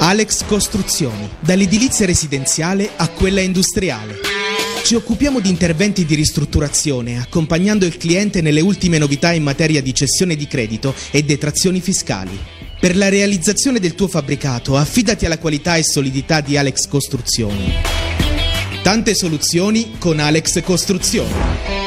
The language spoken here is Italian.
Alex Costruzioni, dall'edilizia residenziale a quella industriale. Ci occupiamo di interventi di ristrutturazione, accompagnando il cliente nelle ultime novità in materia di cessione di credito e detrazioni fiscali. Per la realizzazione del tuo fabbricato, affidati alla qualità e solidità di Alex Costruzioni. Tante soluzioni con Alex Costruzioni.